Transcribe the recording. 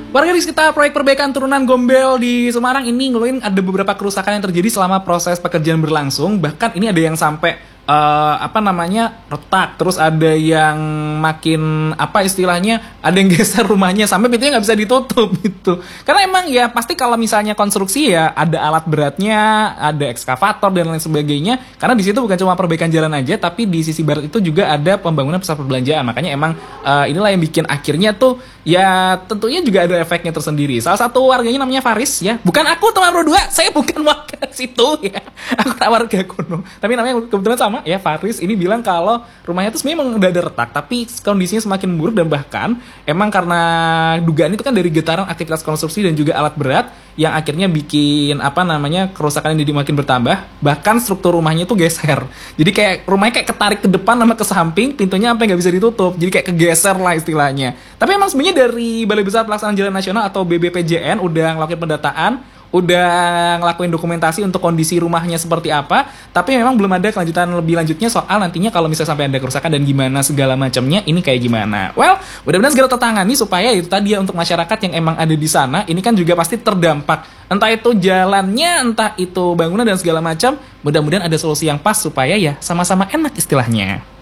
Warga di sekitar proyek perbaikan turunan Gombel di Semarang ini ngeluhin ada beberapa kerusakan yang terjadi selama proses pekerjaan berlangsung. Bahkan ini ada yang sampai retak. Terus ada yang makin istilahnya, ada yang geser rumahnya sampai pintunya nggak bisa ditutup gitu. Karena emang ya pasti kalau misalnya konstruksi ya ada alat beratnya, ada ekskavator dan lain sebagainya. Karena di situ bukan cuma perbaikan jalan aja, tapi di sisi barat itu juga ada pembangunan pusat perbelanjaan. Makanya emang inilah yang bikin akhirnya tuh ya tentunya juga ada efeknya tersendiri. Salah satu warganya namanya Faris ya. Bukan aku teman berdua, saya bukan warga situ ya. Aku tak warga kuno. Tapi namanya kebetulan sama ya, Faris ini bilang kalau rumahnya tuh sebenarnya memang udah ada retak, tapi kondisinya semakin buruk dan bahkan emang karena dugaan itu kan dari getaran aktivitas konstruksi dan juga alat berat yang akhirnya bikin kerusakan yang jadi makin bertambah. Bahkan struktur rumahnya tuh geser. Jadi kayak rumahnya kayak ketarik ke depan sama ke samping, pintunya sampai nggak bisa ditutup. Jadi kayak kegeser lah istilahnya. Tapi emang sebenarnya dari Balai Besar Pelaksanaan Jalan Nasional atau BBPJN udah ngelakuin pendataan, udah ngelakuin dokumentasi untuk kondisi rumahnya seperti apa, tapi memang belum ada kelanjutan lebih lanjutnya soal nantinya kalau misalnya sampai ada kerusakan dan gimana segala macamnya ini kayak gimana. Well, mudah-mudahan segera tertangani supaya itu tadi ya, untuk masyarakat yang emang ada di sana ini kan juga pasti terdampak. Entah itu jalannya, entah itu bangunan dan segala macam. Mudah-mudahan ada solusi yang pas supaya ya sama-sama enak istilahnya.